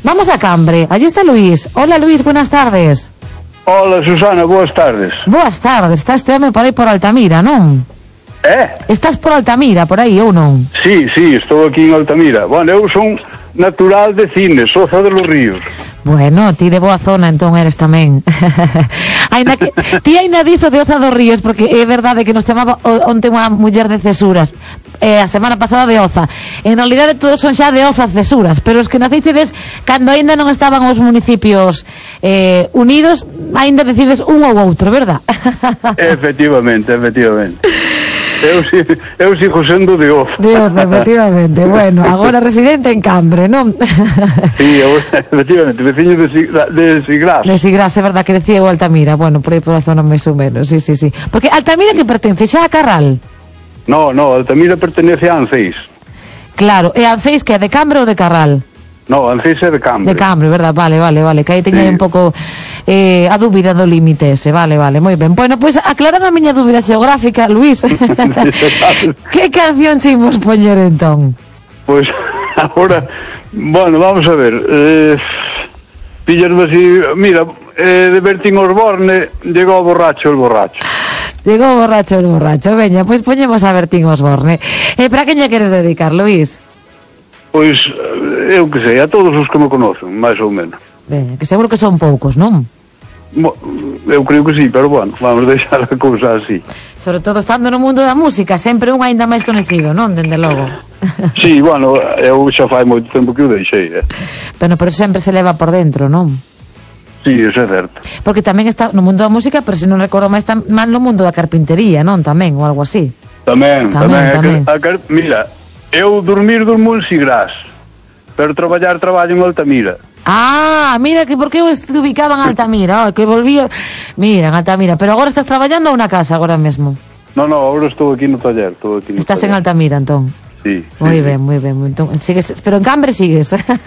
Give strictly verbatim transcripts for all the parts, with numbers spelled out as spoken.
Vamos a Cambre, allí está Luis. Hola Luis, buenas tardes. Hola Susana, boas tardes. Boas tardes, está este home por aí por Altamira, non? Eh? Estás por Altamira, por aí, ou non? Sí, sí, estou aquí en Altamira. Bueno, eu son natural de Cines, Oza de los Ríos. Bueno, ti de boa zona entón eres tamén. Aina que ti aina diso de Oza dos Ríos, porque é verdade que nos chamaba onte unha muller de Cesuras, eh, a semana pasada de Oza. En realidade todos son xa de Oza Cesuras, pero os que nacistedes cando aínda non estaban os municipios eh, unidos, aínda decides un ou outro, verdad? Efectivamente, efectivamente. Eu, eu sigo sendo de Oza. De Oza, efectivamente. Bueno, agora residente en Cambre, non? Sí, eu, efectivamente, veciño de, de Sigrás. De Sigrás, é verdad que decía o Altamira. Bueno, por aí por a zona máis ou menos, sí, sí, sí. Porque Altamira que pertence xa a Carral? No, no, Altamira pertenece a Anceis. Claro, e Anceis que é de Cambre ou de Carral? No, Anceis é de Cambre. De Cambre, verdad, vale, vale, vale. Que aí teña sí. un pouco eh, a dúbida do límite ese, vale, vale, moi ben. Bueno, pois pues, aclarando a miña dúbida xeográfica, Luis, que canción se imos poñer entón? Pois, pues, agora, bueno, vamos a ver, eh, pillarme así, mira, eh, de Bertín Osborne, llegou borracho el borracho. Llegou borracho el borracho, veña, pois pues poñemos a Bertín Osborne. Eh, para que lle queres dedicar, Luis? Pois, eu que sei, a todos os que me conocen, máis ou menos. Ben, que seguro que son poucos, non? Bo, eu creo que sí, pero bueno, vamos deixar a cousa así. Sobre todo estando no mundo da música, sempre un aínda máis conhecido, non? Dende logo. Sí, bueno, eu xa fai moito tempo que o deixei, eh. Pero, pero sempre se leva por dentro, non? Sí, eso é certo. Porque tamén está no mundo da música, pero se non recordo máis, está mal no mundo da carpintería, non? Tamén, ou algo así. Tamén, tamén. tamén. A, a, mira, eu dormir durmo en Sigrás, pero traballar traballo en Altamira. Ah, mira que porque eu estou ubicado en Altamira, oh, que volví, mira, en Altamira, pero agora estás traballando ou na casa agora mesmo? No, no, agora estou aquí no taller, estou aquí no Estás taller. En Altamira, entón. Sí. Moi sí, ben, moi ben, entón, sigues, pero en Cambre sigues.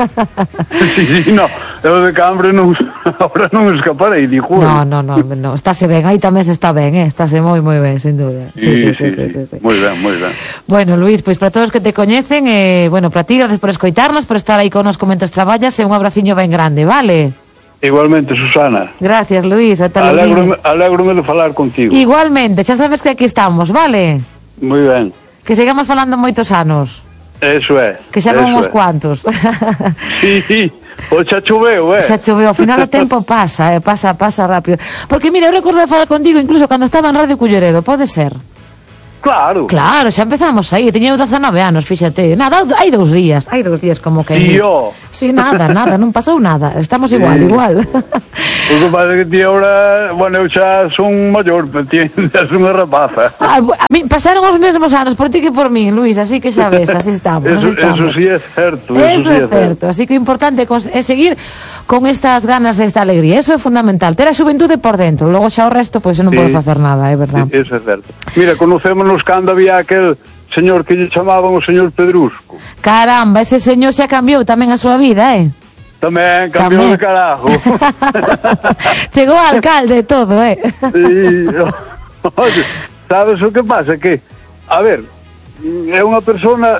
Sí, sí, no, eu de Cambre non, agora non escaparei, dijo. No, no, no, no, estáse ben, aí tamén se está ben, eh, estáse moi, moi ben, sin dúbida. Sí, sí, sí, sí, sí, sí, sí. Moi ben, moi ben. Bueno, Luis, pois pues, para todos que te coñecen, eh, bueno, para ti, gracias por escoitarnos, por estar aí connosco mentres traballas, e un abraciño ben grande, vale? Igualmente, Susana. Gracias, Luis, ata logo. Alégrome de falar contigo. Igualmente, xa sabes que aquí estamos, vale? Moi ben. Que sigamos falando moitos anos. Eso é. Que xa van uns cuantos. Sí, sí. O xa choveu, eh. Xa choveu, ao final o tempo pasa, eh, pasa, pasa rápido. Porque mira, eu recordo de falar contigo incluso cando estaba en Radio Culleredo, pode ser? Claro. Claro, xa empezamos aí, teño dezanove anos, fíxate. Nada, hai dous días, hai dous días como que... Tío. Sí, nada, nada, non pasou nada. Estamos igual, sí. igual. O que pasa que ti ahora, bueno, eu xa son maior, pero ti é unha rapaza. A, a mí pasaron os mesmos anos por ti que por mí, Luis, así que xa ves, así estamos. Eso, así estamos. Eso sí é certo. Eso, eso sí é certo. Así que o importante é seguir con estas ganas desta alegría. Eso é fundamental. Ter a xuventude por dentro. Logo xa o resto, pois pues, non sí. podo facer nada, é verdade. Sí, eso é certo. Mira, conocémonos cando había aquel señor que lle chamaban o señor Pedrusco. Caramba, ese señor xa cambiou tamén a súa vida, eh? Tamén, cambiou de carajo. Chegou alcalde e todo, eh? Sí. Oye, sabes o que pasa? Que, a ver, é unha persona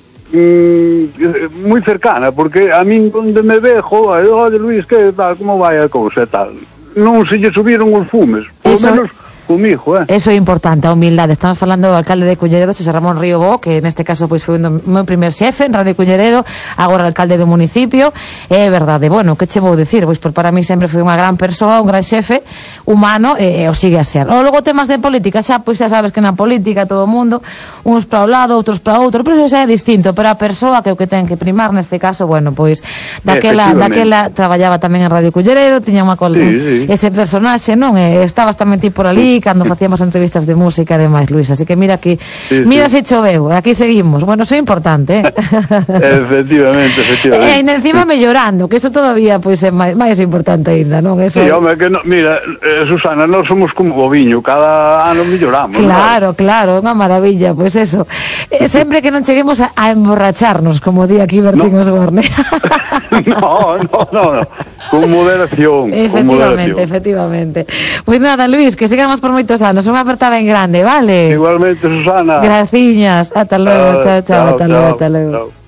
mm, moi cercana, porque a min onde me ve, joder, oye Luis, que tal, como vai a cousa e tal. Non se lle subiron os fumes, polo Eso... menos... comigo, eh? Eso é importante, a humildade. Estamos falando do alcalde de Culleredo, Xosé Ramón Río Bo, que neste caso pois foi o meu primer xefe en Radio Culleredo, agora alcalde do municipio. É verdade, bueno, que che vou dicir? Pois por para mí sempre foi unha gran persoa, un gran xefe humano, e, e o sigue a ser. Ou logo temas de política, xa pois xa sabes que na política todo o mundo, uns para o lado, outros para outro, pero eso xa é distinto, pero a persoa que o que ten que primar neste caso, bueno, pois daquela, daquela traballaba tamén en Radio Culleredo, tiña unha col... sí, sí. ese personaxe, non? E estabas tamén ti por ali cando facíamos entrevistas de música e demais, Luis, así que mira aquí, sí, mira sí. se choveu, aquí seguimos. Bueno, eso é importante, eh? Efectivamente, efectivamente. E encima mellorando, que eso todavía pois pues, é máis, máis importante ainda, non? Eso... Sí, home, que no, mira, eh, Susana, nós somos como boviño, cada ano melloramos. Claro, ¿no? claro, unha maravilla, pois pues eso. Eh, sempre que non cheguemos a, a emborracharnos, como di aquí Bertín no. Osborne. no, no, no, no. Con moderación. Efectivamente, con moderación. efectivamente. Pois pues nada, Luis, que sigamos por moitos anos. Unha aperta ben grande, vale? Igualmente, Susana. Graciñas. Ata logo, chao, chao, ata logo, ata logo.